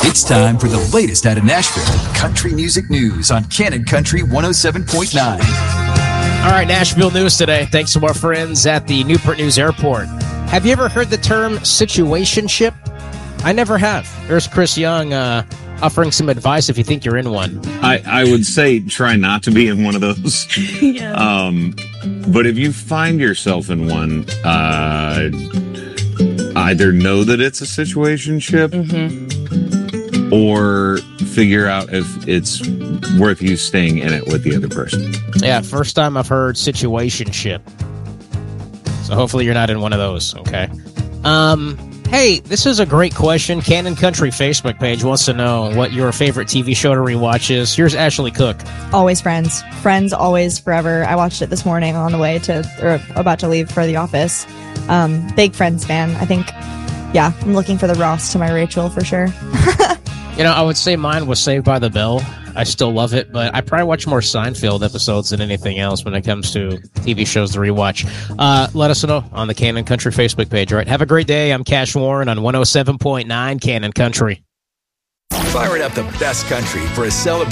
It's time for the latest out of Nashville country music news on Cannon Country 107.9. All right, Nashville news today. Thanks to our friends at the Newport News Airport. Have you ever heard the term situationship? I never have. There's Chris Young offering some advice if you think you're in one. I would say try not to be in one of those. Yeah. But if you find yourself in one, either know that it's a situationship or figure out if it's worth you staying in it with the other person. Yeah, first time I've heard situationship. So hopefully you're not in one of those, okay? Hey, this is a great question. Cannon Country Facebook page wants to know what your favorite TV show to rewatch is. Here's Ashley Cook. Always Friends. Friends, always, forever. I watched it this morning on the way to, or about to leave for the office. Big Friends fan. I think, yeah, I'm looking for the Ross to my Rachel for sure. You know, I would say mine was Saved by the Bell. I still love it, but I probably watch more Seinfeld episodes than anything else when it comes to TV shows to rewatch. Let us know on the Cannon Country Facebook page. All right, have a great day. I'm Cash Warren on 107.9 Cannon Country. Firing up the best country for a celebration.